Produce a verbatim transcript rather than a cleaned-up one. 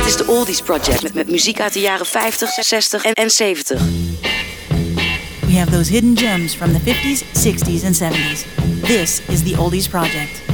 Dit is de Oldies Project met, met muziek uit de jaren vijftig, zestig en, en zeventig. We have those hidden gems from the fifties, sixties and seventies. This is the Oldies Project.